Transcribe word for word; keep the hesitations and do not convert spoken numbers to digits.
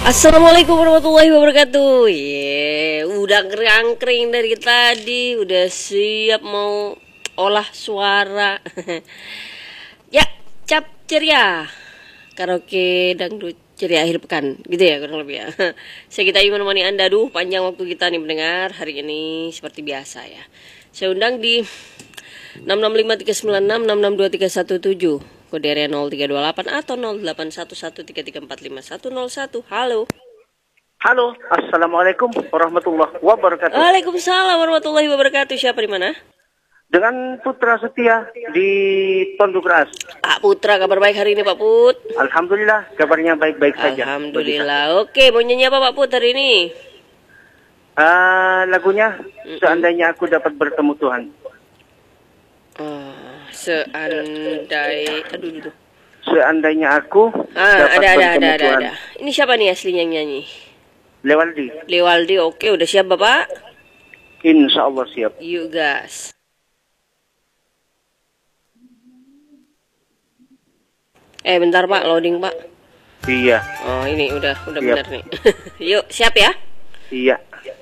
Assalamualaikum warahmatullahi wabarakatuh. Ye, udah kering-kering dari tadi, udah siap mau olah suara. Ya, cap ceria. Karaoke dangdut ceria akhir pekan, gitu ya kurang lebih ya. Saya kita ingin menemani Anda, duh panjang waktu kita nih mendengar hari ini seperti biasa ya. Saya undang di enam enam lima tiga sembilan enam enam enam dua tiga satu tujuh. Kode area nol tiga dua delapan atau nol delapan satu satu tiga tiga empat lima satu nol satu. Halo. Halo, assalamualaikum warahmatullahi wabarakatuh. Waalaikumsalam warahmatullahi wabarakatuh. Siapa di mana? Dengan Putra Setia di Tonduk Ras. Pak Putra, kabar baik hari ini Pak Put? Alhamdulillah, kabarnya baik-baik saja. Alhamdulillah. Oke, mau nyanyi apa Pak Put hari ini? Uh, lagunya mm-mm. Seandainya Aku Dapat Bertemu Tuhan. Oh, seandai, aduh, aduh. Seandainya aku ah, dapat ada, bertemu ada, ada, Tuhan. ada. Ini siapa nih aslinya yang nyanyi? Lewaldi. Lewaldi, oke, udah siap Bapak? Insya Allah siap. Yuk gas. Eh bentar Pak, loading Pak. Iya. Oh ini udah, udah siap. benar nih. Yuk siap ya? Iya.